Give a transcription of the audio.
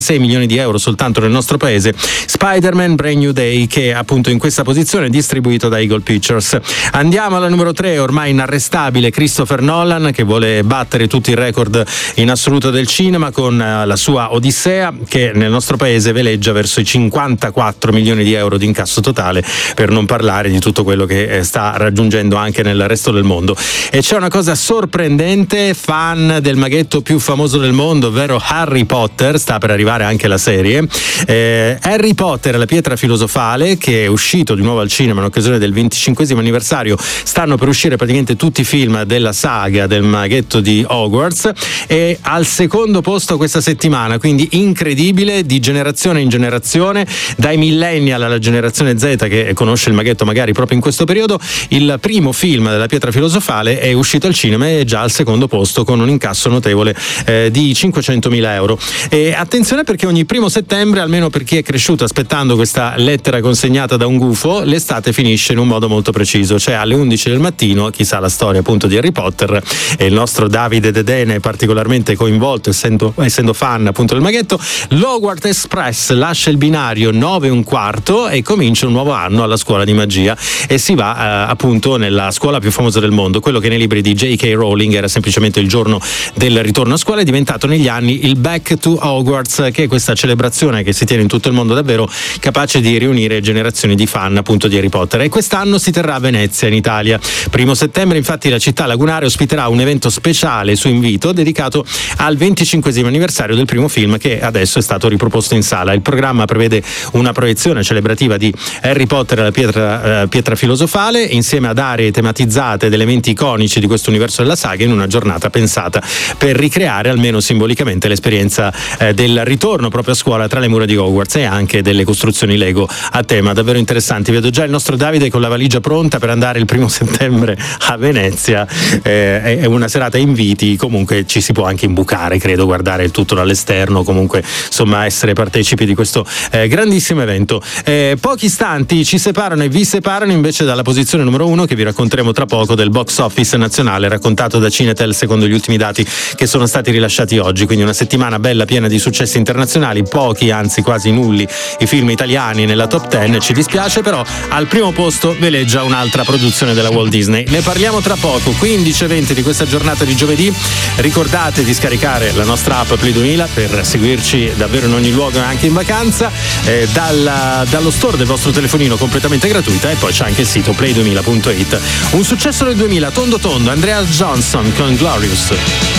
6 milioni di euro soltanto nel nostro paese, Spider-Man Brand New Day, che è appunto in questa posizione, distribuito da Eagle Pictures. Andiamo alla numero 3, ormai inarrestabile, Christopher Nolan, che vuole battere tutti i record in assoluto del cinema con la sua Odissea, che nel nostro paese veleggia verso i 54 milioni di euro di incasso totale, per non parlare di tutto quello che sta raggiungendo anche nel resto del mondo. E c'è una cosa sorprendente: fan del maghetto più famoso del mondo, ovvero Harry Potter, sta per arrivare anche la serie. Harry Potter, la pietra filosofale, che è uscito di nuovo al cinema in occasione del 25esimo anniversario. Stanno per uscire praticamente tutti i film della saga del maghetto di Hogwarts, e al secondo posto questa settimana, quindi incredibile, di generazione in generazione, dai millennial alla generazione Z che conosce il maghetto magari proprio in questo periodo. Il primo film della pietra filosofale è uscito al cinema e è già al secondo posto con un incasso notevole di 500.000 euro. E attenzione, perché ogni 1 settembre, almeno per chi è cresciuto aspettando questa lettera consegnata da un gufo, l'estate finisce in un modo molto preciso, cioè alle 11 del mattino. Chi sa la storia appunto di Harry Potter, e il nostro Davide Dedene è particolarmente coinvolto essendo fan appunto del maghetto, l'Hogwarts Express lascia il binario 9:15 e comincia un nuovo anno alla scuola di magia, e si va appunto nella scuola più famosa del mondo. Quello che nei libri di J.K. Rowling era semplicemente il giorno del ritorno a scuola è diventato negli anni il Back to Hogwarts, che è questa celebrazione che si tiene in tutto il mondo, davvero capace di riunire generazioni di fan appunto di Harry Potter. E quest'anno si terrà a Venezia, in Italia. 1 settembre infatti la città lagunare ospiterà un evento speciale su invito dedicato al 25esimo anniversario del primo film, che adesso è stato riproposto in sala. Il programma prevede una proiezione celebrativa di Harry Potter e la pietra filosofale, insieme ad aree tematizzate ed elementi iconici di questo universo della saga, in una giornata pensata per ricreare almeno simbolicamente l'esperienza del ritorno proprio a scuola tra le mura di Hogwarts, e anche delle costruzioni Lego a tema davvero interessanti. Vedo già il nostro Davide con la valigia pronta per andare il 1 settembre a Venezia. È una serata inviti, comunque ci si può anche imbucare, credo, guardare il tutto dall'esterno, comunque insomma essere partecipi di questo grandissimo evento. Pochi istanti ci separano e vi separano invece dalla posizione numero 1, che vi racconteremo tra poco, del box office nazionale raccontato da Cinetel secondo gli ultimi dati che sono stati rilasciati oggi. Quindi una settimana bella, piena di successi internazionali, pochi, anzi quasi nulli, i film italiani nella top 10. Ci dispiace, però al primo posto veleggia un'altra produzione della Walt Disney. Ne parliamo tra poco, 15:20 di questa giornata di giovedì. Ricordate di scaricare la nostra app Play 2000 per seguirci davvero in ogni luogo, anche in vacanza, dallo store del vostro telefonino, completamente gratuita. E poi c'è anche il sito play2000.it. Un successo del 2000, tondo tondo, Andrea Johnson con Glorious.